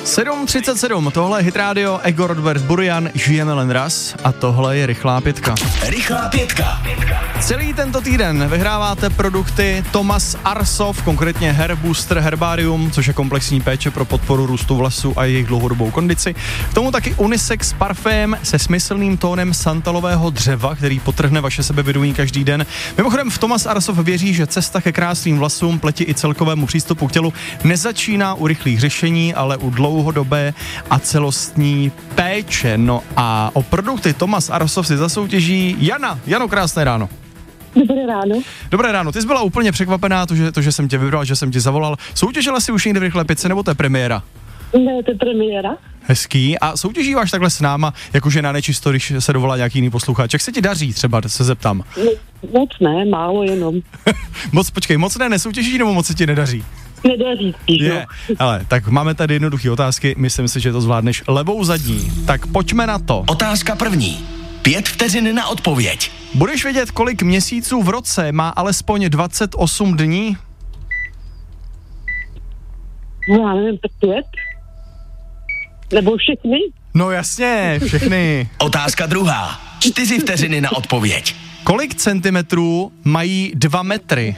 7:37, tohle je Hit Radio, Ego Rodbert Burian, žijeme len raz a tohle je Rychlá pětka. Rychlá pětka. Celý tento týden vyhráváte produkty Thomas Arsov, konkrétně Hair Booster Herbarium, což je komplexní péče pro podporu růstu vlasů a jejich dlouhodobou kondici. K tomu taky unisex parfém se smyslným tónem santalového dřeva, který podtrhne vaše sebevědomí každý den. Mimochodem v Thomas Arsov věří, že cesta ke krásným vlasům, pleti i celkovému přístupu k tělu nezačíná u rychlých řešení, ale u dlouhodobé a celostní péče. No a o produkty Thomas Arsov si zasoutěží Jana. Jano, krásné ráno. Dobré ráno. Dobré ráno, ty jsi byla úplně překvapená, to, že jsem tě vybral, že jsem tě zavolal. Soutěžila jsi už někdy v Rychlé pětce, nebo to je premiéra? Ne, to je premiéra. Hezký. A soutěžíváš takhle s náma, jakože na nečisto, když se dovolá nějaký jiný posluchač. Jak se ti daří třeba, se zeptám? Moc ne, málo jenom. Moc nesoutěží, nebo moc se ti nedaří? Nedaří spíš, Je, ale tak máme tady jednoduché otázky, myslím si, že to zvládneš levou zadní. Tak pojďme na to. Otázka první. 5 vteřin na odpověď. Budeš vědět, kolik měsíců v roce má alespoň 28 dní? Já nevím, 5? Nebo všechny? No jasně, všechny. Otázka druhá. 4 vteřiny na odpověď. Kolik centimetrů mají 2 metry?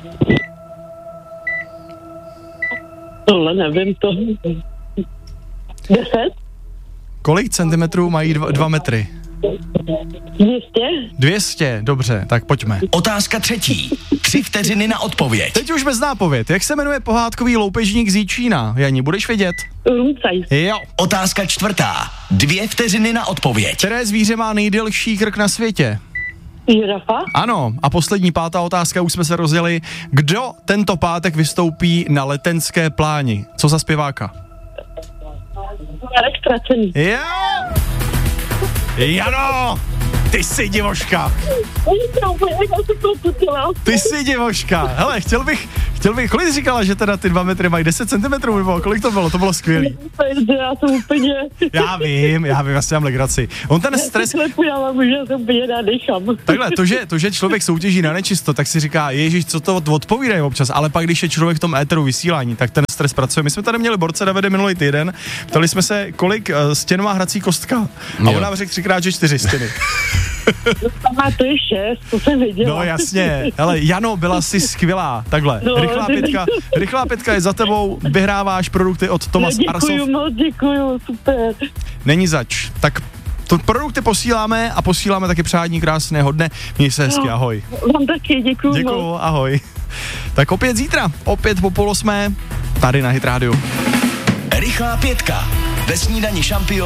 Tohle nevím, to... 10? Kolik centimetrů mají 2 metry? 200? 200, dobře, tak pojďme. Otázka třetí. 3 vteřiny na odpověď. Teď už bez nápověd. Jak se jmenuje pohádkový loupežník z Jíčína? Jani, budeš vědět? Rumcaj. Jo. Otázka čtvrtá. 2 vteřiny na odpověď. Které zvíře má nejdelší krk na světě? Žirafa? Ano, a poslední pátá otázka, už jsme se rozdělili. Kdo tento pátek vystoupí na Letenské pláni? Co za zpěváka? Marek Ztracený. Jo! Jano! Ty jsi divoška! Ty jsi divoška! Hele, chtěl bych, kolik jsi říkala, že teda ty 2 metry mají 10 cm, nebo kolik to bylo? To bylo skvělý. Já jsem úplně... Já vím, já si mám legraci. On ten stres... Já mám, že jsem úplně nadechám. Takhle, to, že člověk soutěží na nečisto, tak si říká, ježiš, co to odpovídají občas, ale pak, když je člověk v tom éteru vysílání, tak ten stres pracuje. My jsme tady měli borce Davide minulý týden, ptali jsme se, kolik stěn má hrací kostka. A on nám řekl 3x, že 4 stěny. A to je 6, to jsem viděla. No jasně, ale Jano, byla jsi skvělá. Takhle, no, rychlá pětka je za tebou, vyhráváš produkty od Thomas Arsov. Děkuju, super. Není zač. Tak to produkty posíláme a posíláme taky přání krásného dne. Měj se hezky, ahoj. Vám taky, děkuju. Děkuju, ahoj. Tak opět zítra, opět po 7:30, tady na Hit Radio. Rychlá pětka. Ve snídani šampion.